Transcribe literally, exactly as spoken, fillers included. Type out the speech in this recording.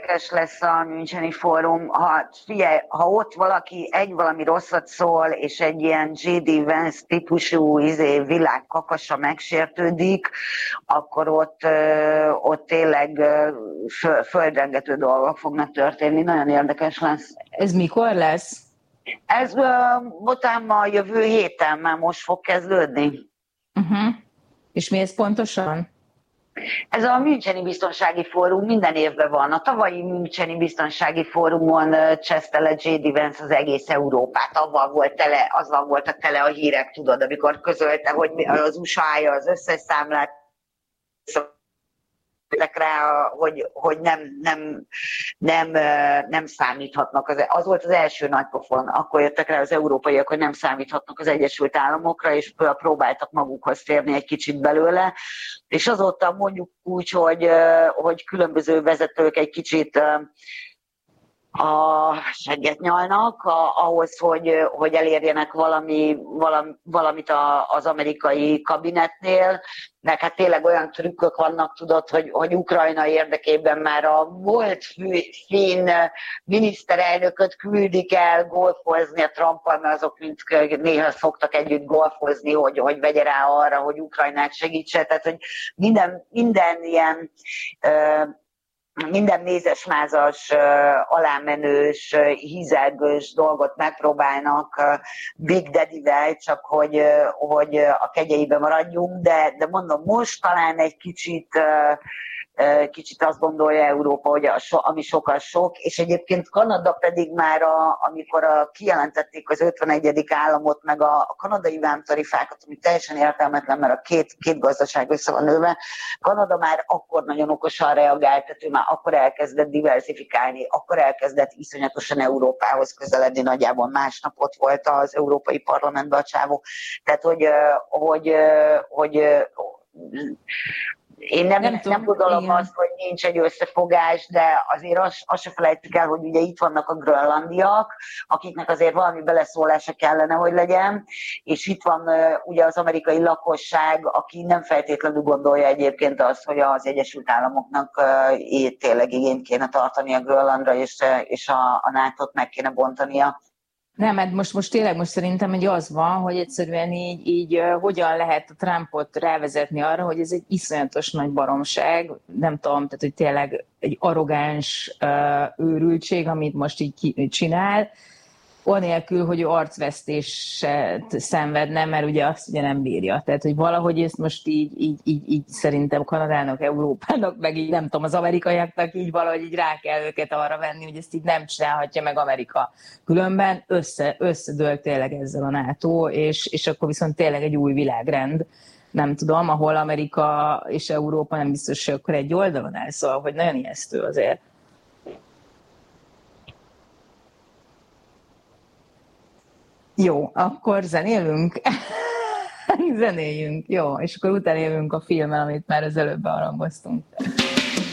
érdekes lesz a Müncheni Fórum. Ha, figyelj, ha ott valaki egy valami rosszat szól, és egy ilyen J D Vance típusú izé, világkakasa megsértődik, akkor ott, ott tényleg földrengető dolgok fognak történni. Nagyon érdekes lesz. Ez mikor lesz? Ez botán a jövő héten már most fog kezdődni. Uh-huh. És mi ez pontosan? Ez a Müncheni Biztonsági Fórum minden évben van. A tavalyi Müncheni Biztonsági Fórumon cseszte le J D Vance az egész Európát. Avval volt tele, azzal voltak tele a hírek, tudod, amikor közölte, hogy az u es á állja az összes számlát, rá, hogy, hogy nem, nem, nem, nem számíthatnak. Az, az volt az első nagy pofon. Akkor jöttek rá az európaiak, hogy nem számíthatnak az Egyesült Államokra, és próbáltak magukhoz térni egy kicsit belőle. És azóta mondjuk úgy, hogy, hogy különböző vezetők egy kicsit a segget nyalnak a, ahhoz, hogy, hogy elérjenek valami, valami, valamit a, az amerikai kabinetnél, mert hát tényleg olyan trükkök vannak, tudod, hogy, hogy Ukrajna érdekében már a volt finn miniszterelnököt küldik el golfozni a Trumpal, mert azok mind néha szoktak együtt golfozni, hogy, hogy vegye rá arra, hogy Ukrajnát segítse. Tehát, hogy minden, minden ilyen minden mézes-mázas, alámenős, hízelgős dolgot megpróbálnak Big Daddy-vel, csak hogy, hogy a kegyeibe maradjunk, de, de mondom, most talán egy kicsit, kicsit azt gondolja Európa, hogy a so, ami sokkal sok, és egyébként Kanada pedig már, a, amikor a, kijelentették az ötvenegyedik államot, meg a, a kanadai vámtarifákat, ami teljesen értelmetlen, mert a két, két gazdaság össze van nőve, Kanada már akkor nagyon okosan reagált, tehát ő már akkor elkezdett diversifikálni, akkor elkezdett iszonyatosan Európához közeledni, nagyjából másnap ott volt az Európai Parlamentben a csávó. Tehát, hogy, hogy, hogy, hogy Én nem, nem, nem gondolom azt, hogy nincs egy összefogás, de azért azt, azt se felejtjük el, hogy ugye itt vannak a grönlandiak, akiknek azért valami beleszólása kellene, hogy legyen, és itt van ugye az amerikai lakosság, aki nem feltétlenül gondolja egyébként azt, hogy az Egyesült Államoknak tényleg igényt kéne tartani a Grönlandra, és, és a, a nátót meg kéne bontania. Nem, mert most, most tényleg most szerintem egy az van, hogy egyszerűen így, így hogyan lehet a Trumpot rávezetni arra, hogy ez egy iszonyatos nagy baromság, nem tudom, tehát hogy tényleg egy arrogáns uh, őrültség, amit most így csinál, anélkül, hogy ő arcvesztéset szenvedne, mert ugye azt ugye nem bírja. Tehát, hogy valahogy ezt most így, így, így, így szerintem Kanadának, Európának, meg így nem tudom, az amerikaiaknak így valahogy így rá kell őket arra venni, hogy ezt így nem csinálhatja meg Amerika. Különben össze, összedől tényleg ezzel a NATO, és, és akkor viszont tényleg egy új világrend, nem tudom, ahol Amerika és Európa nem biztos, hogy akkor egy oldalon áll, szóval, hogy nagyon ijesztő azért. Jó, akkor zenélünk? Zenéljünk, jó, és akkor utána jövünk a filmen, amit már az előbb beharangoztunk.